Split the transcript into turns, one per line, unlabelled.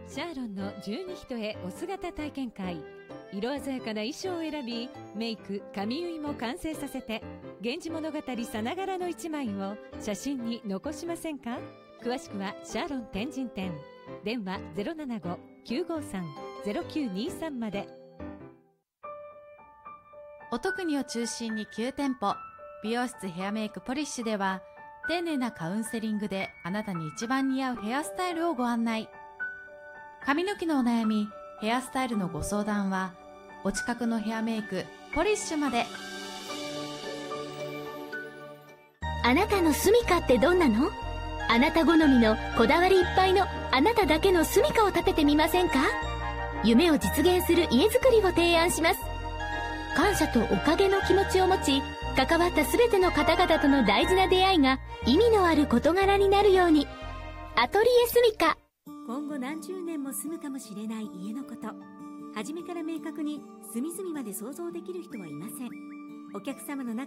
シャーロンの十二人へお姿体験会。色鮮やかな衣装を選び、メイク、髪結いも完成させて、源氏物語さながらの一枚を写真に残しませんか？詳しくはシャーロン天神店。電話 075-953-0923 まで。
音国を中心に9店舗、美容室ヘアメイクポリッシュでは、丁寧なカウンセリングであなたに一番似合うヘアスタイルをご案内。髪の毛のお悩み、ヘアスタイルのご相談は、お近くのヘアメイクポリッシュまで。
あなたの住みかってどんなの？あなた好みのこだわりいっぱいのあなただけの住みかを建ててみませんか？夢を実現する家づくりを提案します。感謝とおかげの気持ちを持ち、関わったすべての方々との大事な出会いが意味のある事柄になるように。アトリエ住みか。
今後何十年も住むかもしれない家のこと、初めから明確に隅々まで想像できる人はいません。お客様の中